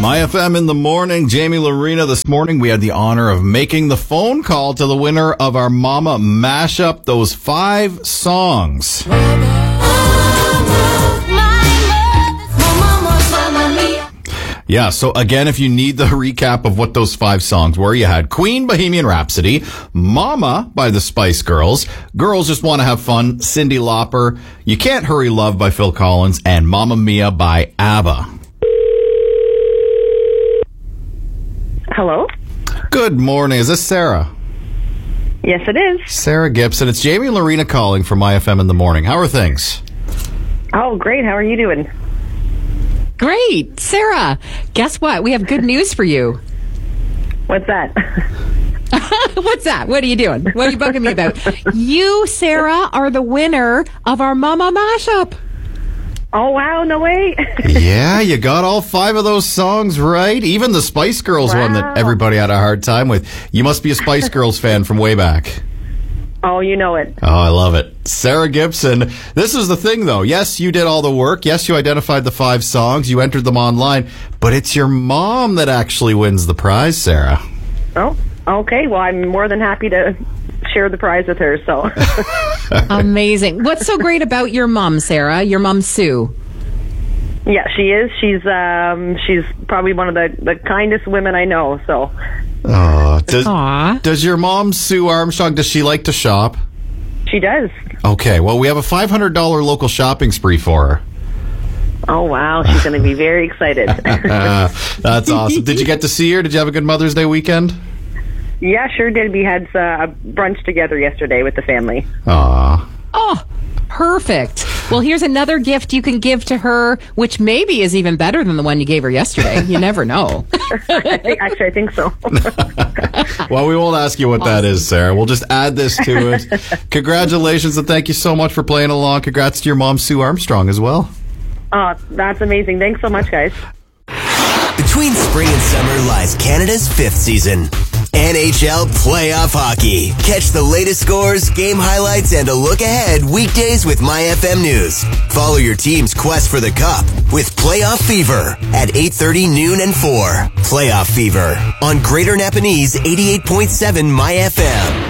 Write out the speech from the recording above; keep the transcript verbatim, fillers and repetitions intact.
My F M in the morning. Jamie Lorena. This morning we had the honor of making the phone call to the winner of our Mama Mashup, those five songs. Yeah, so again, if you need the recap of what those five songs were, you had Queen, Bohemian Rhapsody, Mama by the Spice Girls, Girls Just Want to Have Fun, Cyndi Lauper, You Can't Hurry Love by Phil Collins, and Mamma Mia by ABBA. Hello? Good morning. Is this Sarah? Yes, it is. Sarah Gibson. It's Jamie and Lorena calling from My F M in the morning. How are things? Oh, great. How are you doing? Great. Sarah, guess what? We have good news for you. What's that? What's that? What are you doing? What are you bugging me about? You, Sarah, are the winner of our Mama Mashup. Oh, wow. No way. Yeah, you got all five of those songs right. Even the Spice Girls Wow. one that everybody had a hard time with. You must be a Spice Girls fan from way back. Oh, you know it. Oh, I love it. Sarah Gibson. This is the thing, though. Yes, you did all the work. Yes, you identified the five songs. You entered them online. But it's your mom that actually wins the prize, Sarah. Oh, okay. Well, I'm more than happy to share the prize with her, so. Amazing. What's so great about your mom, Sarah? Your mom, Sue? Yeah, she is. She's um, she's probably one of the, the kindest women I know, so. Oh, does, Aw. does your mom, Sue Armstrong, does she like to shop? She does. Okay, well, we have a five hundred dollars local shopping spree for her. Oh, wow. She's going to be very excited. Uh, that's awesome. Did you get to see her? Did you have a good Mother's Day weekend? Yeah, sure did. We had uh, a brunch together yesterday with the family. Aw. Oh, perfect. Well, here's another gift you can give to her, which maybe is even better than the one you gave her yesterday. You never know. I think, actually, I think so. Well, we won't ask you what that is, Sarah. We'll just add this to it. Congratulations, and thank you so much for playing along. Congrats to your mom, Sue Armstrong, as well. Oh, that's amazing. Thanks so much, guys. Between spring and summer lies Canada's fifth season. N H L Playoff Hockey. Catch the latest scores, game highlights, and a look ahead weekdays with My F M News. Follow your team's quest for the Cup with Playoff Fever at eight thirty, noon, and four. Playoff Fever on Greater Napanese eighty-eight point seven My F M.